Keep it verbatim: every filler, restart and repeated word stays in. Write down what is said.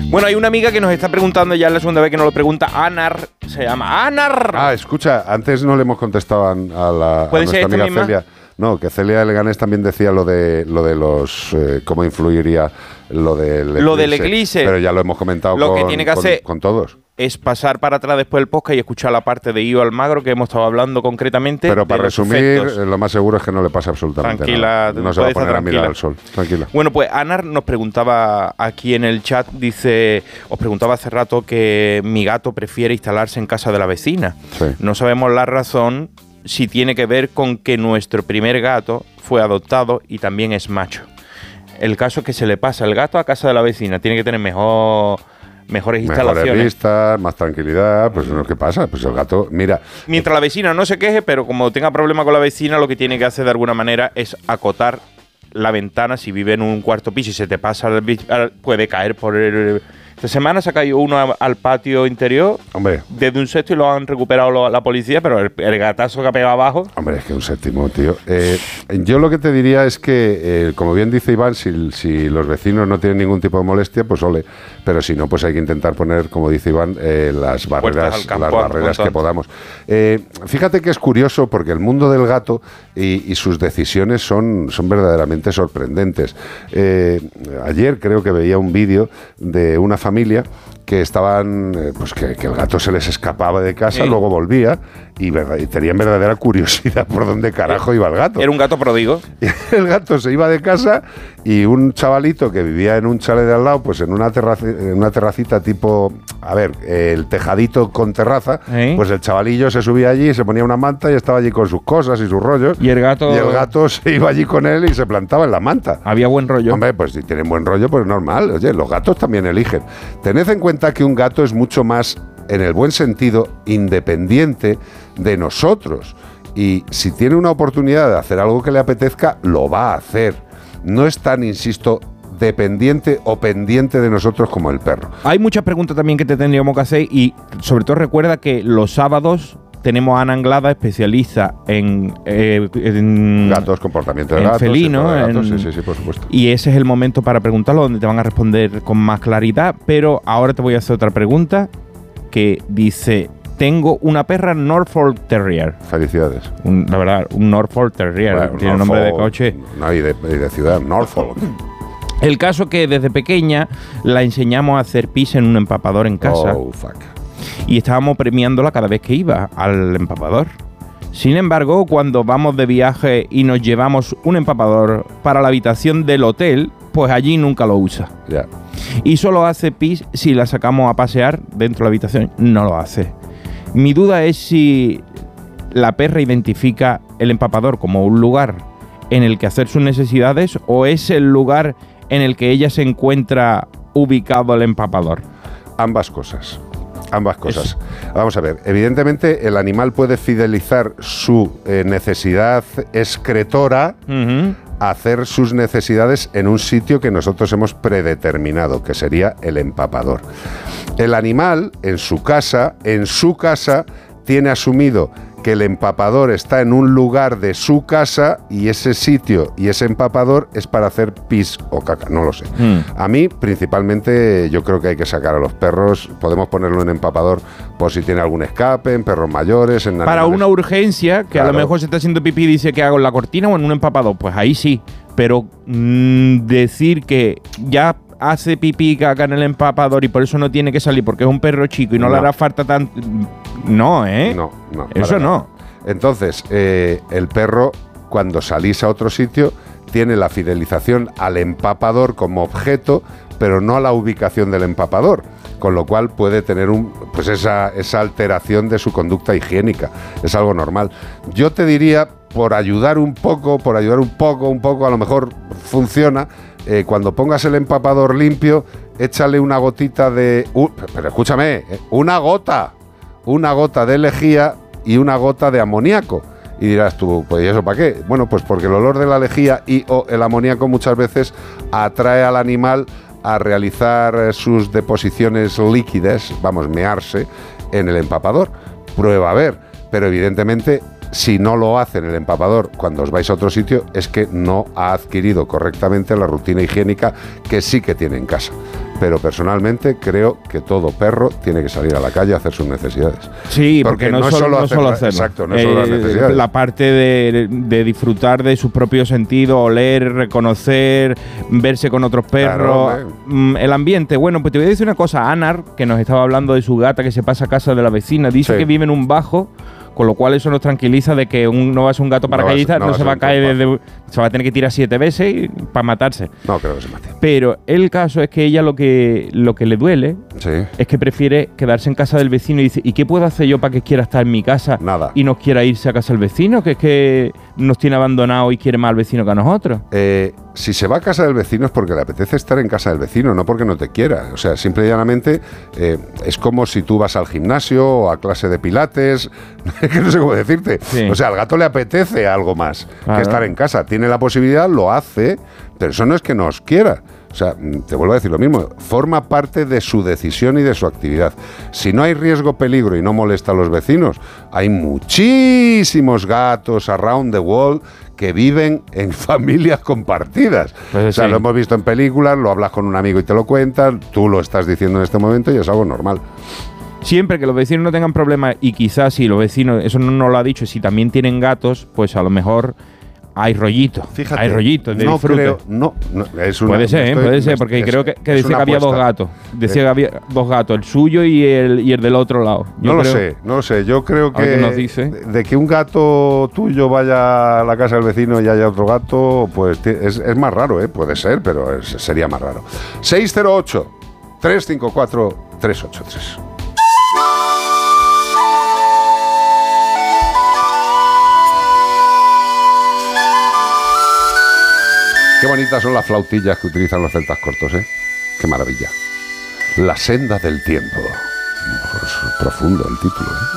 Bueno, hay una amiga que nos está preguntando, ya es la segunda vez que nos lo pregunta, Anar, se llama Anar. Ah, escucha, antes no le hemos contestado a, a, la, a nuestra amiga misma? Celia. No, que Celia de Leganés también decía lo de lo de los eh, cómo influiría lo del eclipse. Lo del eclipse. Pero ya lo hemos comentado lo con, que tiene que con, hacer con todos. Es pasar para atrás después del podcast y escuchar la parte de Ío Almagro que hemos estado hablando concretamente. Pero para resumir, efectos. Lo más seguro es que no le pasa absolutamente tranquila, nada. No se va a poner a mirar al sol. Tranquila. Bueno, pues Anar nos preguntaba aquí en el chat, dice, os preguntaba hace rato que mi gato prefiere instalarse en casa de la vecina. Sí. No sabemos la razón, si tiene que ver con que nuestro primer gato fue adoptado y también es macho. El caso es que se le pasa el gato a casa de la vecina, tiene que tener mejor... mejores instalaciones. Mejores vistas, más tranquilidad, pues ¿qué pasa? Pues el gato, mira... Mientras la vecina no se queje, pero como tenga problema con la vecina, lo que tiene que hacer de alguna manera es acotar la ventana. Si vive en un cuarto piso y se te pasa, puede caer por el... Esta semana se ha caído uno al patio interior. Hombre. Desde un sexto y lo han recuperado lo, la policía, pero el, el gatazo que ha pegado abajo... Hombre, es que un séptimo, tío. Eh, yo lo que te diría es que, eh, como bien dice Iván, si, si los vecinos no tienen ningún tipo de molestia, pues ole. Pero si no, pues hay que intentar poner, como dice Iván, eh, las barreras, campo, las barreras que podamos. Eh, fíjate que es curioso porque el mundo del gato y, y sus decisiones son, son verdaderamente sorprendentes. Eh, ayer creo que veía un vídeo de una familia familia que estaban, eh, pues que, que el gato se les escapaba de casa, sí. Luego volvía y, verdad, y tenían verdadera curiosidad por dónde carajo iba el gato. Era un gato pródigo. Y el gato se iba de casa y un chavalito que vivía en un chalet de al lado, pues en una, terraci, en una terracita tipo, a ver, el tejadito con terraza, ¿eh? Pues el chavalillo se subía allí, se ponía una manta y estaba allí con sus cosas y sus rollos. Y el gato... Y el gato se iba allí con él y se plantaba en la manta. Había buen rollo. Hombre, pues si tienen buen rollo, pues normal. Oye, los gatos también eligen. Tened en cuenta que un gato es mucho más, en el buen sentido, independiente de nosotros. Y si tiene una oportunidad de hacer algo que le apetezca, lo va a hacer. No es tan, insisto, dependiente o pendiente de nosotros como el perro. Hay muchas preguntas también que te tendríamos que hacer y sobre todo recuerda que los sábados tenemos a Ana Anglada, especialista en, eh, en gatos, comportamiento de en gatos, felino, de gatos, en, sí, sí, sí, por supuesto. Y ese es el momento para preguntarlo, donde te van a responder con más claridad. Pero ahora te voy a hacer otra pregunta que dice: tengo una perra Norfolk Terrier. Felicidades. Un, la verdad, un Norfolk Terrier, bueno, tiene Norfolk, nombre de coche. No, y de, y de ciudad, Norfolk. El caso que desde pequeña la enseñamos a hacer pis en un empapador en casa. Oh, fuck. Y estábamos premiándola cada vez que iba al empapador. Sin embargo, cuando vamos de viaje y nos llevamos un empapador para la habitación del hotel, pues allí nunca lo usa. Yeah. Y solo hace pis si la sacamos a pasear dentro de la habitación. No lo hace. Mi duda es si la perra identifica el empapador como un lugar en el que hacer sus necesidades o es el lugar en el que ella se encuentra ubicado el empapador. Ambas cosas. Ambas cosas. Es... Vamos a ver, evidentemente el animal puede fidelizar su eh, necesidad excretora uh-huh. a hacer sus necesidades en un sitio que nosotros hemos predeterminado, que sería el empapador. El animal, en su casa, en su casa, tiene asumido que el empapador está en un lugar de su casa y ese sitio y ese empapador es para hacer pis o caca, no lo sé. Mm. A mí, principalmente, yo creo que hay que sacar a los perros, podemos ponerlo en empapador por si tiene algún escape, en perros mayores, en para animales. Una urgencia, que claro. A lo mejor se está haciendo pipí y dice que hago en la cortina o en un empapador, pues ahí sí, pero mmm, decir que ya hace pipí caca en el empapador y por eso no tiene que salir porque es un perro chico y no, no. le hará falta tanto. No, ¿eh? No, no. Eso no. Entonces, eh, el perro, cuando salís a otro sitio, tiene la fidelización al empapador como objeto, pero no a la ubicación del empapador. Con lo cual puede tener un, pues esa, esa alteración de su conducta higiénica. Es algo normal. Yo te diría, por ayudar un poco, por ayudar un poco, un poco, a lo mejor funciona. Eh, cuando pongas el empapador limpio, échale una gotita de... Uh, pero escúchame, eh, una gota, una gota de lejía y una gota de amoníaco. Y dirás tú, pues ¿y eso para qué? Bueno, pues porque el olor de la lejía y o el amoníaco muchas veces atrae al animal a realizar sus deposiciones líquidas, vamos, mearse, en el empapador. Prueba a ver, pero evidentemente... Si no lo hace en el empapador cuando os vais a otro sitio, es que no ha adquirido correctamente la rutina higiénica que sí que tiene en casa. pero personalmente creo que todo perro tiene que salir a la calle a hacer sus necesidades. Sí, porque, porque no, no, es solo, no hacer, solo hacerlo. Exacto, no es solo eh, las necesidades. La parte de, de disfrutar de sus propios sentidos, oler, reconocer, verse con otros perros, claro, el ambiente. Bueno, pues te voy a decir una cosa. Anar, que nos estaba hablando de su gata que se pasa a casa de la vecina, dice sí. que vive en un bajo, con lo cual eso nos tranquiliza de que un, no va a ser un gato paracaidista, no, no, no se va a caer desde, se va a tener que tirar siete veces y, para matarse. No creo que se mate. Pero el caso es que ella lo que lo que le duele sí. es que prefiere quedarse en casa del vecino y dice, ¿y qué puedo hacer yo para que quiera estar en mi casa? Nada. Y nos quiera irse a casa del vecino, que es que nos tiene abandonado y quiere más al vecino que a nosotros. Eh, si se va a casa del vecino es porque le apetece estar en casa del vecino, no porque no te quiera. O sea, simple y llanamente eh, es como si tú vas al gimnasio o a clase de pilates, que no sé cómo decirte. Sí. O sea, al gato le apetece algo más claro. que estar en casa. Tiene la posibilidad, lo hace, pero eso no es que nos quiera. O sea, te vuelvo a decir lo mismo, forma parte de su decisión y de su actividad. Si no hay riesgo, peligro y no molesta a los vecinos, hay muchísimos gatos around the world que viven en familias compartidas. Pues o sea, sí. lo hemos visto en películas, lo hablas con un amigo y te lo cuentan, tú lo estás diciendo en este momento y es algo normal. Siempre que los vecinos no tengan problemas, y quizás si los vecinos, eso no nos lo ha dicho, si también tienen gatos, pues a lo mejor hay rollito. Fíjate, hay rollitos de no disfrute. Creo, no, no, es una, puede ser, estoy, puede ser, porque es, creo que, que decía que había dos gatos. Decía eh. que había dos gatos, el suyo y el, y el del otro lado. Yo no creo, lo sé, no lo sé. Yo creo que nos dice. de que un gato tuyo vaya a la casa del vecino y haya otro gato, pues es, es más raro, ¿eh? Puede ser, pero es, sería más raro. seis cero ocho, tres cinco cuatro, tres ocho tres. Qué bonitas son las flautillas que utilizan los celtas cortos, ¿eh? Qué maravilla. La senda del tiempo. A lo mejor es profundo el título, ¿eh?